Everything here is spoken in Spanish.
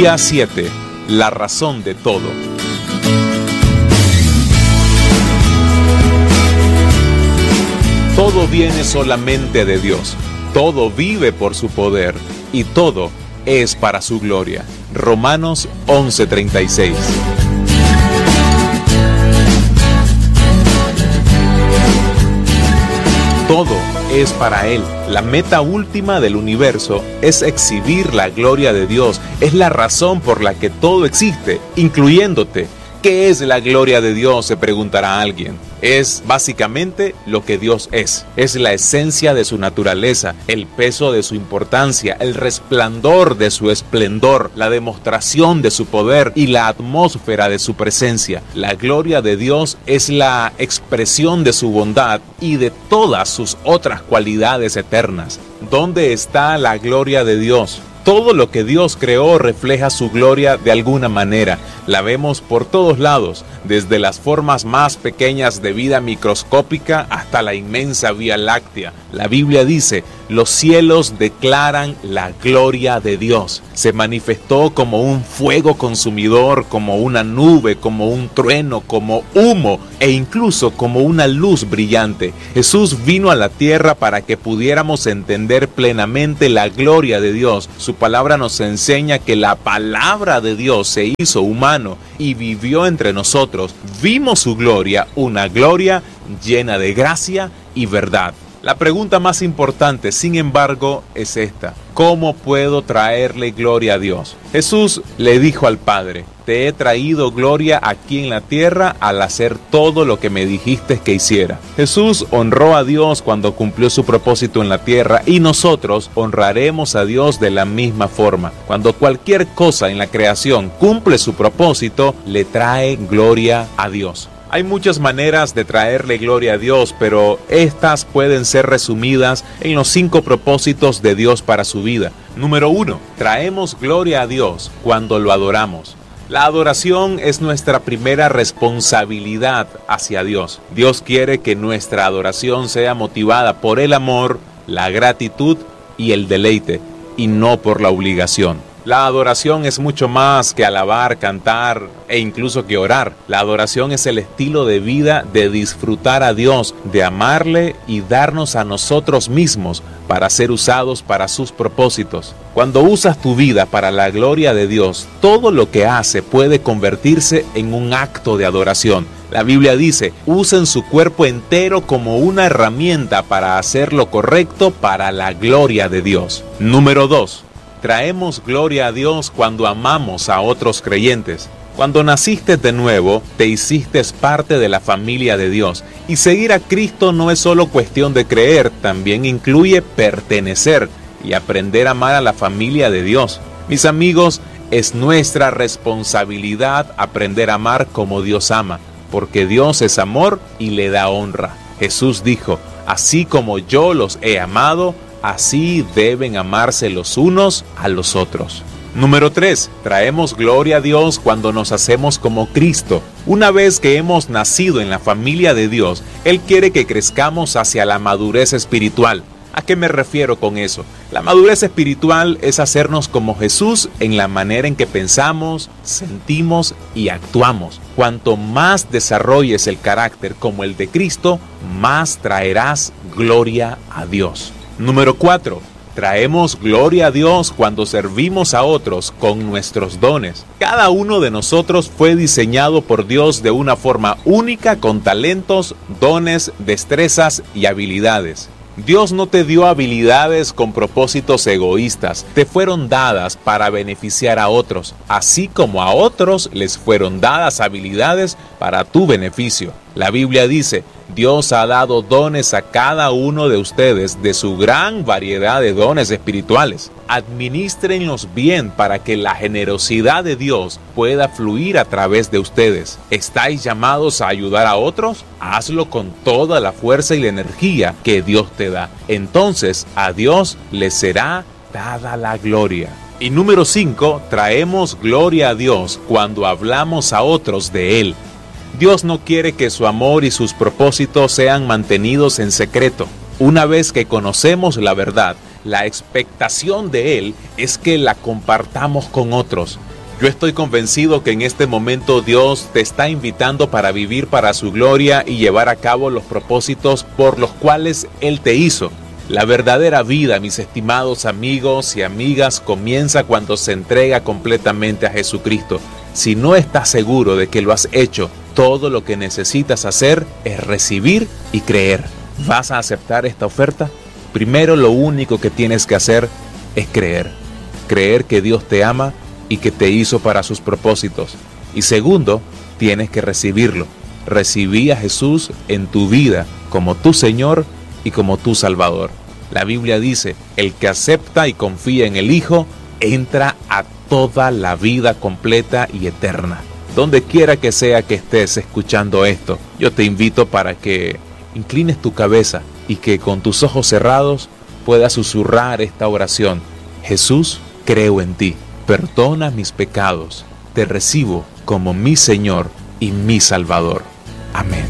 Día 7. La razón de todo. Todo viene solamente de Dios, todo vive por su poder y todo es para su gloria. Romanos 11:36. Todo es para Él. La meta última del universo es exhibir la gloria de Dios. Es la razón por la que todo existe, incluyéndote. ¿Qué es la gloria de Dios?, se preguntará alguien. Es básicamente lo que Dios es. Es la esencia de su naturaleza, el peso de su importancia, el resplandor de su esplendor, la demostración de su poder y la atmósfera de su presencia. La gloria de Dios es la expresión de su bondad y de todas sus otras cualidades eternas. ¿Dónde está la gloria de Dios? Todo lo que Dios creó refleja su gloria de alguna manera. La vemos por todos lados, desde las formas más pequeñas de vida microscópica hasta la inmensa Vía Láctea. La Biblia dice: los cielos declaran la gloria de Dios. Se manifestó como un fuego consumidor, como una nube, como un trueno, como humo e incluso como una luz brillante. Jesús vino a la tierra para que pudiéramos entender plenamente la gloria de Dios. Su palabra nos enseña que la palabra de Dios se hizo humano y vivió entre nosotros. Vimos su gloria, una gloria llena de gracia y verdad. La pregunta más importante, sin embargo, es esta: ¿cómo puedo traerle gloria a Dios? Jesús le dijo al Padre: te he traído gloria aquí en la tierra al hacer todo lo que me dijiste que hiciera. Jesús honró a Dios cuando cumplió su propósito en la tierra, y nosotros honraremos a Dios de la misma forma. Cuando cualquier cosa en la creación cumple su propósito, le trae gloria a Dios. Hay muchas maneras de traerle gloria a Dios, pero estas pueden ser resumidas en los 5 propósitos de Dios para su vida. Número 1. Traemos gloria a Dios cuando lo adoramos. La adoración es nuestra primera responsabilidad hacia Dios. Dios quiere que nuestra adoración sea motivada por el amor, la gratitud y el deleite, y no por la obligación. La adoración es mucho más que alabar, cantar e incluso que orar. La adoración es el estilo de vida de disfrutar a Dios, de amarle y darnos a nosotros mismos para ser usados para sus propósitos. Cuando usas tu vida para la gloria de Dios, todo lo que hace puede convertirse en un acto de adoración. La Biblia dice: usen su cuerpo entero como una herramienta para hacer lo correcto para la gloria de Dios. Número 2. Traemos gloria a Dios cuando amamos a otros creyentes. Cuando naciste de nuevo, te hiciste parte de la familia de Dios. Y seguir a Cristo no es solo cuestión de creer, también incluye pertenecer y aprender a amar a la familia de Dios. Mis amigos, es nuestra responsabilidad aprender a amar como Dios ama, porque Dios es amor y le da honra. Jesús dijo: así como yo los he amado, así deben amarse los unos a los otros. Número 3. Traemos gloria a Dios cuando nos hacemos como Cristo. Una vez que hemos nacido en la familia de Dios, Él quiere que crezcamos hacia la madurez espiritual. ¿A qué me refiero con eso? La madurez espiritual es hacernos como Jesús en la manera en que pensamos, sentimos y actuamos. Cuanto más desarrolles el carácter como el de Cristo, más traerás gloria a Dios. Número 4. Traemos gloria a Dios cuando servimos a otros con nuestros dones. Cada uno de nosotros fue diseñado por Dios de una forma única, con talentos, dones, destrezas y habilidades. Dios no te dio habilidades con propósitos egoístas, te fueron dadas para beneficiar a otros, así como a otros les fueron dadas habilidades para tu beneficio. La Biblia dice: Dios ha dado dones a cada uno de ustedes de su gran variedad de dones espirituales. Adminístrenlos bien para que la generosidad de Dios pueda fluir a través de ustedes. ¿Estáis llamados a ayudar a otros? Hazlo con toda la fuerza y la energía que Dios te da. Entonces a Dios le será dada la gloria. Y número 5, traemos gloria a Dios cuando hablamos a otros de Él. Dios no quiere que su amor y sus propósitos sean mantenidos en secreto. Una vez que conocemos la verdad, la expectación de Él es que la compartamos con otros. Yo estoy convencido que en este momento Dios te está invitando para vivir para su gloria y llevar a cabo los propósitos por los cuales Él te hizo. La verdadera vida, mis estimados amigos y amigas, comienza cuando se entrega completamente a Jesucristo. Si no estás seguro de que lo has hecho, todo lo que necesitas hacer es recibir y creer. ¿Vas a aceptar esta oferta? Primero, lo único que tienes que hacer es creer. Creer que Dios te ama y que te hizo para sus propósitos. Y segundo, tienes que recibirlo. Recibí a Jesús en tu vida como tu Señor y como tu Salvador. La Biblia dice, el que acepta y confía en el Hijo, entra a toda la vida completa y eterna. Donde quiera que sea que estés escuchando esto, yo te invito para que inclines tu cabeza y que con tus ojos cerrados puedas susurrar esta oración. Jesús, creo en ti. Perdona mis pecados, te recibo como mi Señor y mi Salvador. Amén.